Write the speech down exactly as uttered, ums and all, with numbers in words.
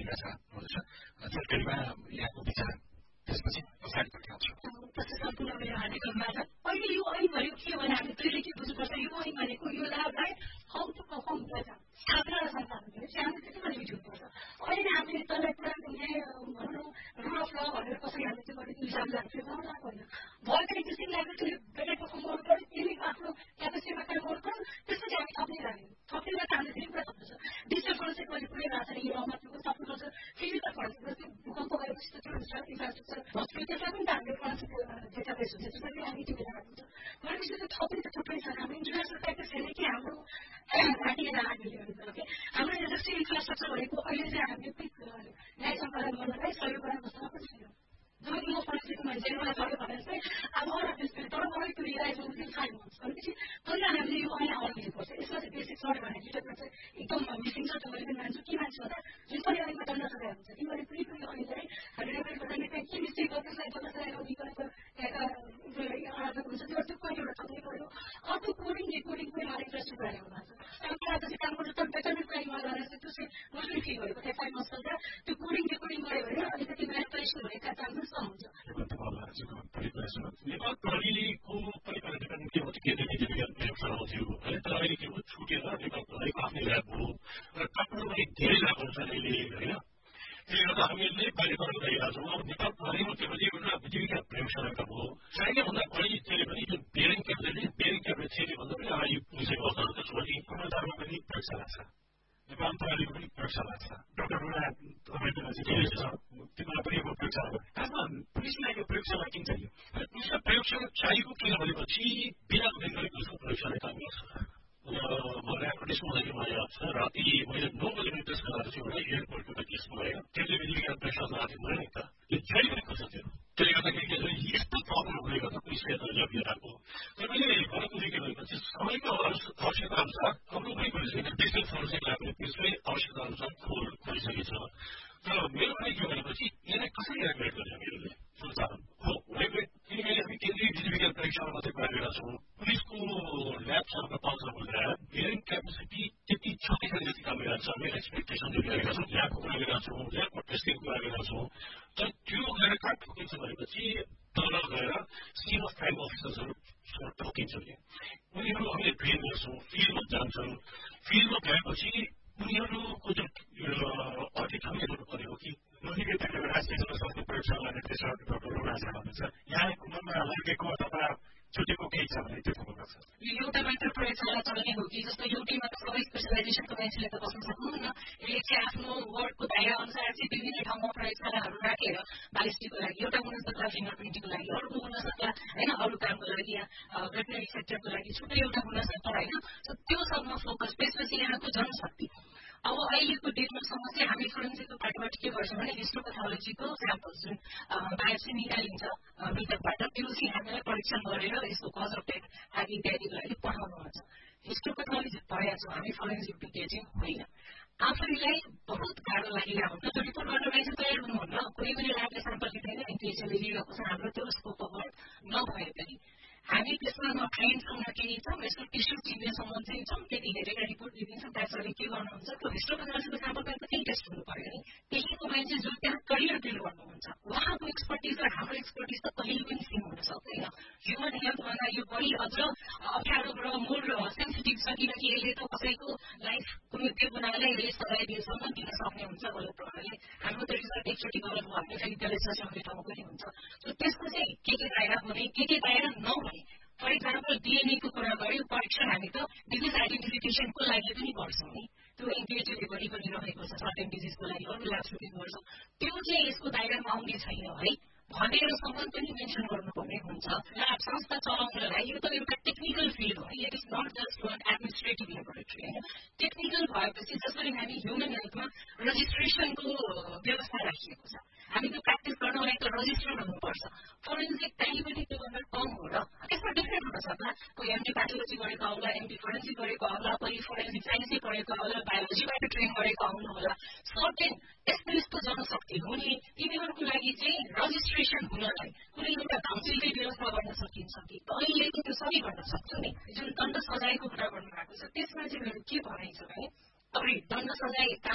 भइरहेका छ हुँदैछ जानकारीमा यहाँको विचार त्यसपछि पछाडि पठाउँछु त्यसै सम्पूर्ण मेरो हार्दिक अभिवादन अहिले यो ऐन भनेको के भने हामी पहिले के बुझ्नुपर्छ यो ऐन भनेको यो लाभलाई हाउ टु पर्फर्म गर्छ छात्र र संस्थानले चाहिँ हामीले त्यसैमा बुझ्नुपर्छ अहिले हामीले तलाई पुरा कुनै भनौँ रुल अफ ल भनेर कसरी हामीले त्यो गर्ने हिसाब लाग्छ गर्न होइन भएका इन्ट्रेस्टिङ लाग्यो त्यसले बेटर पर्फर्म गर्नु पऱ्यो त्यसले आफ्नो क्यापेसिटीमा काम गर्नु पऱ्यो त्यसपछि हामी थप्ने लाग्यो थप्नेलाई त हामीले फेरि कुरा थप्नुपर्छ डिजिटल फोरेन्सिक अहिले पुरै भएको छ यो मात्रको थप्नुपर्छ फिजिकल फोरेन्सिक जस्तै भूकम्प गएपछि त त्यो इन्फ्रास्ट्रक्चर भत्कियो त्यसलाई पनि त हामीले फोरेन्सिक डेटाबेस हुन्छ त्यसमा पनि हामी त्यो बेला हुन्छ भनेपछि त थप्ने त थुप्रै छ हाम्रो इन्टरनेसनल प्र्याक्टिस हेर्ने कि हाम्रो घाँटीले हामीले हेर्नु हाम्रो इन्डस्ट्री इन्फ्रास्ट्रक्चर भएको अहिले चाहिँ हामीले पिक न्याय सम्पादन गर्नलाई सहयोग गर्ने अवस्थामा पनि छैन जब म फोरेन्सिक मान्छेहरू मलाई सहयोग भने चाहिँ अब अरू त्यस्तै तर मलाई त्यो रिलाइज हुनु चाहिँ फाइभ मन्थ्स भनेपछि पहिला हामीले यो ऐन अगाडि लिनुपर्छ यसमा चाहिँ बेसिक सर्ट भने दुईवटा चाहिँ एकदम मिसिङ छ त्यो मैले पनि मान्छु के मान्छु भन्दा जुन पनि ऐनमा दण्ड सजाय हुन्छ तिमीहरूले कुनै पनि ऐनलाई हामीले रेफर गर्दाखेरि त्यहाँ के मिस्टेक गर्छ त्यसलाई दण्ड सजाय नदिएको त्यहाँका आराधक हुन्छ त्यो त्यो पोइन्ट एउटा थप्नै पऱ्यो अर्को कोडिङ डिकोडिङको एउटा इन्ट्रेस्ट कुरा हुन सक्छ काम चाहिँ काम गर्छ तर बेटरमेन्ट क्राइममा गरेर चाहिँ त्यो चाहिँ मैले फी गरेको त्यहाँ फाइभ मन्थ्स चल्छ त्यो कोडिङ डिकोडिङ गऱ्यो भने अलिकति म्यानिपुलेसन हुनेका चान्सेस कम हुन्छ नेपाल प्रहरीको परिपालन के हो केन्द्रीय निधिगत प्रयोगशाला थियो है तर अहिले के हो छुटेर नेपाल प्रहरीको आफ्नै ल्याब हो र काठमाडौँमा धेरै ल्याबहरू छन् अहिले होइन त्यसले गर्दा हामीले कार्यक्रम गरिरहेका छौँ अब नेपाल प्रहरीमा के भने एउटा विधिविज्ञान प्रयोगशालाका हो चाहिनेभन्दा बढी त्यसले पनि जुन बेरिङ क्याप्टनले बेरिङ क्याप्टन चाहिँ भन्दा पनि अगाडि पुगेको अवस्थाहरू त छोडी कर्मचारमा पनि प्रयोगशाला छ नेपाल प्रहरीको पनि प्रयोगशाला छ डाक्टर रुना तपाईँको चाहिँ छ तिमीलाई पनि यो प्रयोगशाला हो खासमा पुलिसलाई यो प्रयोगशाला किन चाहियो पुलिसलाई प्रयोगशाला चाहिएको किन भनेपछि बिना उद्देश्यले पुलिसको प्रयोगशाला काम गर्छ मलाई प्रदेशमा हुँदाखेरि मलाई याद छ राति मैले नौ बजी पनि टेस्ट गरेको छु एउटा एयरपोर्टको त केस भयो त्यसले विधिविज्ञान प्रयोगशाला आएको भयो नि त यो जहिले पनि कसो थियो त्यसले गर्दाखेरि के छ यस्तो प्रब्लम हुँदै गर्दा पुलिसले त लगिरहेको तर मैले भनेको चाहिँ के भनेपछि समयको आवश्यकता अनुसार हाम्रो पनि खोलिसकेको डिजिटल फोरेन्सिक ल्याब पनि पुलिसकै आवश्यकता अनुसार खोल खोलिसकेको छ तर मेरो पनि के भनेपछि यसलाई कसरी रेगुलेट गर्ने हामीहरूले सञ्चालन हो रेगुलेट किनभने हामी केन्द्रीय विधिविज्ञान परीक्षामा मात्रै कुरा गरेका छौँ पुलिसको ल्याब छ पाँच ल्याब बेरिङ क्यापेसिटी त्यति छ जति काम गरिरहेको छ हामी एक्सपेक्टेसन गरिरहेका छौँ ल्याबको कुरा गरिरहेका छौँ ल्याबको टेस्टिङको कुरा गरिरहेका छौँ तर त्यो गएर कहाँ ठोकिन्छ भनेपछि तल गएर सिएम अफ क्राइम अफिसर्सहरू ठोकिन्छ कि उनीहरू हामीले ट्रेन गर्छौँ फिल्डमा जान्छन् फिल्डमा गएपछि उनीहरूको जुन अडिट हामीले गर्नु पर्ने हो कि नजिकै राष्ट्रिय जनस्वास्थ्य प्रयोगशाला निर्देशक डाक्टर रुना झा हुनुहुन्छ यहाँको मनमा लागेको अथवा छुटेको केही छ भने त्यो थाहा छ यो एउटा मात्र प्रयोगशाला चल्ने हो कि जस्तो एउटैमा त सबै स्पेसलाइजेसनको मान्छेले त बस्न सक्नुहुन्न यसले चाहिँ आफ्नो वर्डको दायरा अनुसार चाहिँ विभिन्न ठाउँमा प्रयोगशालाहरू राखेर बालिस्टिकको लागि एउटा हुन सक्ला फिङ्गर प्रिन्टिङको लागि अर्को हुन सक्ला होइन अरू कामको लागि या भेटनरी सेक्टरको लागि छुट्टै एउटा हुन सक्छ होइन त्यो सबमा फोकस त्यसपछि यहाँको जनशक्ति अब अहिलेको डेटमा समस्या हामी फोरेन्सिकको पार्टीबाट के गर्छौँ भने हिस्टोपेथोलोजीको स्याम्पल्स जुन बायोप्सी निकालिन्छ मृतकबाट त्यो चाहिँ हामीलाई परीक्षण गरेर यसको कज अफ डेथ आदि इत्यादिको लागि पठाउनु हुन्छ हिस्टोपेथोलोजी भएका छौँ हामी फोरेन्सिक विज्ञ चाहिँ होइन आफैलाई बहुत गाह्रो लागिरहेको हुन्छ त्यो रिपोर्ट गर्न मान्छे तयार हुनुहुन्न कुनै पनि ल्याबले स्याम्पल लिँदैन इन्टिएसएलले लिइरहेको छ हाम्रो त्यो स्कोप अफ वर्क नभए पनि हामी त्यसमा न ट्रेन छौँ न केही छौँ यसको टिस्यु चिन्नेसम्म चाहिँ छौँ त्यति हेरेर रिपोर्ट दिइदिन्छौँ त्यसरी के गर्नुहुन्छ त्यो हिस्टोपेथोलोजीको स्याम्पल पनि त्यही टेस्ट हुनु पऱ्यो नि त्यहीको मान्छे जो त्यहाँ करियर बिल्ड गर्नुहुन्छ उहाँको एक्सपर्टिज र हाम्रो एक्सपर्टिज त कहिले पनि सेम हुन सक्दैन ह्युमन हेल्थभन्दा यो बढी अझ अप्ठ्यारो र मोर सेन्सिटिभ छ किनकि यसले त कसैको लाइफ कुनै त्यो गुनाले यसले सजाय दिएसम्म दिन सक्ने हुन्छ गलत प्रकारले हाम्रो त रिजल्ट एकचोटि गलत भयो भने फेरि त्यसले सच्याउने ठाउँ पनि हुन्छ त्यसको चाहिँ के के दायरा हुने के के दायरा नहुने फर इक्जाम्पल डिएनएको कुरा गऱ्यो परीक्षण हामी त डिजिज आइडेन्टिफिकेसनको लागि पनि गर्छौँ नि त्यो इन्डिभिजुअली बढी पनि रहेको छ सर्टेन डिजिजको लागि अरू ल्याब सुटिङ गर्छौँ त्यो चाहिँ यसको दायरामा आउने छैन है भनेर सम्म पनि मेन्सन गर्नुपर्ने हुन्छ ल्याब संस्था चलाउनलाई यो त एउटा टेक्निकल फिल्ड हो it is not just one administrative laboratory होइन टेक्निकल भएपछि जसरी हामी ह्युमन हेल्थमा रजिस्ट्रेसनको व्यवस्था राखिएको छ हामी त्यो प्र्याक्टिस गर्नलाई त रजिस्टर हुनुपर्छ फोरेन्सिक कहीँ पनि त्योभन्दा कम हो र त्यसमा डिफ्रेन्ट हुन सक्ला कोही एमडी प्याथोलोजी गरेको आउला एमडी फोरेन्सिक गरेको आउला कोही फोरेन्सिक साइन्सै पढेको आउला बायोलोजीबाट ट्रेन गरेको आउनु होला सर्टेन यस्तो यस्तो जनशक्ति हुने तिनीहरूको लागि चाहिँ रजिस्ट्रेसन हुनलाई कुनै एउटा काउन्सिलकै व्यवस्था गर्न सकिन्छ कि अहिले त्यो सबै गर्न सक्छ नि जुन दण्ड सजायको कुरा गर्नुभएको छ त्यसमा चाहिँ मेरो के भनाइ छ भने अब दण्ड सजाय